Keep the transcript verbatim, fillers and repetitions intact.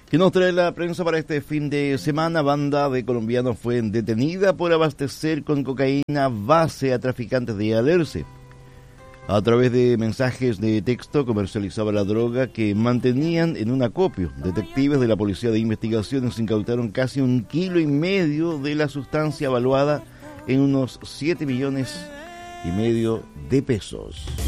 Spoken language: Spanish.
¿Qué nos trae la prensa para este fin de semana? Banda de colombianos fue detenida por abastecer con cocaína base a traficantes de Alerce. A través de mensajes de texto comercializaba la droga que mantenían en un acopio. Detectives de la Policía de Investigaciones incautaron casi un kilo y medio de la sustancia evaluada en unos siete millones y medio de pesos.